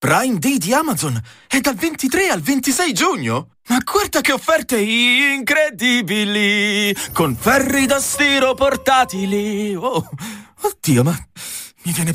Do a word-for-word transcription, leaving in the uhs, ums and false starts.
Prime Day di Amazon è dal ventitré al ventisei giugno. Ma guarda che offerte incredibili! Con ferri da stiro portatili. Oh, oddio, ma mi viene